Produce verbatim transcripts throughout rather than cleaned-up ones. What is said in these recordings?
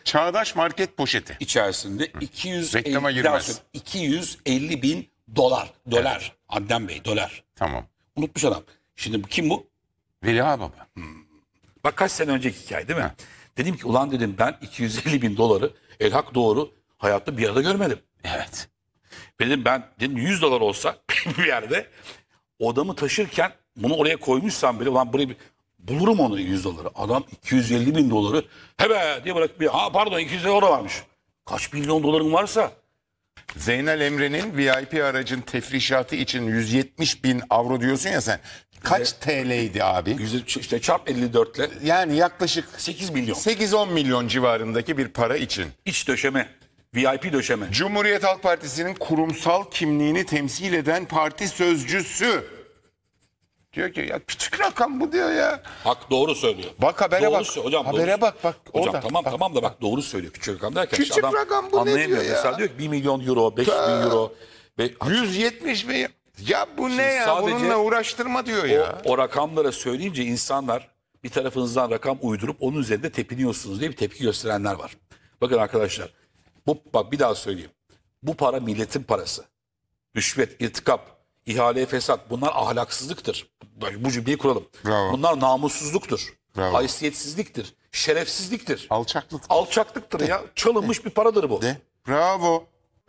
Çağdaş market poşeti. İçerisinde iki yüz Reklama elli, girmez. iki yüz elli bin dolar. Dolar. Adnan Bey dolar. Tamam. Unutmuş adam. Şimdi bu kim bu? Veli Ağababa. Bak kaç sene önceki hikaye değil mi? Dedim ki ulan dedim ben iki yüz elli bin doları elhak doğru hayatta bir arada görmedim. Evet. Dedim ben dedim yüz dolar olsa bir yerde odamı taşırken bunu oraya koymuşsam bile ulan buraya bir, bulurum onu yüz doları. Adam iki yüz elli bin doları hebe diye bırak bir ha pardon iki yüz euro varmış. Kaç milyon doların varsa. Zeynel Emre'nin V I P aracın tefrişatı için yüz yetmiş bin avro diyorsun ya sen. Kaç T L'ydi abi? Yüz, işte çarp elli dört ile Yani yaklaşık sekiz milyon. sekiz on milyon civarındaki bir para için. İç döşeme. V I P döşeme. Cumhuriyet Halk Partisi'nin kurumsal kimliğini temsil eden parti sözcüsü. Diyor ki ya küçük rakam bu diyor ya. Hak doğru söylüyor. Bak habere Doğru bak. sö- Hocam, habere doğru- bak bak. Hocam orada. tamam Bak. tamam da bak doğru söylüyor küçük rakam derken. Küçük işte adam rakam bu ne anlayamıyor. diyor ya? Mesela diyor ki bir milyon euro, beş bin euro. Ve yüz yetmiş bin. Ya bu ne ya? sadece Bununla uğraştırma diyor o, ya. o rakamlara söyleyince insanlar bir tarafınızdan rakam uydurup onun üzerinde tepiniyorsunuz diye bir tepki gösterenler var. Bakın arkadaşlar bu bak bir daha söyleyeyim. Bu para milletin parası. Rüşvet, irtikap, ihale, fesat bunlar ahlaksızlıktır. Bu cümleyi kuralım. Bravo. Bunlar namussuzluktur. Bravo. Haysiyetsizliktir. Şerefsizliktir. Alçaklık. Alçaklıktır ya. Çalınmış bir paradır bu. De. Bravo.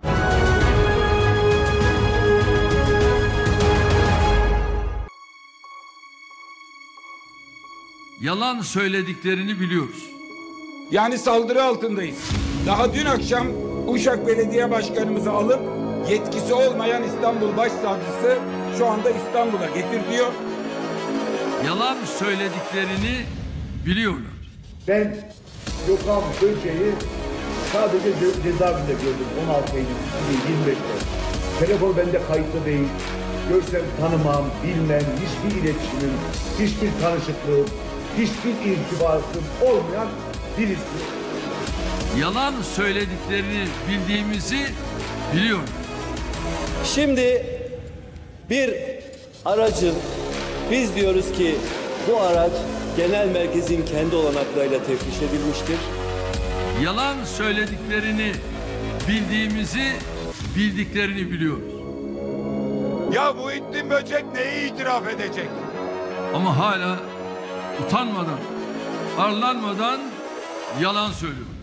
Yalan söylediklerini biliyoruz. Yani saldırı altındayız. Daha dün akşam Uşak Belediye Başkanımızı alıp yetkisi olmayan İstanbul Başsavcısı şu anda İstanbul'a getirtiyor. Yalan söylediklerini biliyorlar. Ben Gökhan Böceği sadece ce- cezaevinde gördüm on altı Eylül yirmi beşte. Telefon bende kayıtlı değil. Görsem tanımam, bilmem, hiçbir iletişimim, hiçbir tanışıklığım, hiçbir irtibatım olmayan birisi. Yalan söylediklerini bildiğimizi biliyorlar. Şimdi bir aracın biz diyoruz ki bu araç genel merkezin kendi olanaklarıyla teftiş edilmiştir. Yalan söylediklerini bildiğimizi bildiklerini biliyoruz. Ya Muhittin Böcek neyi itiraf edecek? Ama hala utanmadan, arlanmadan yalan söylüyor.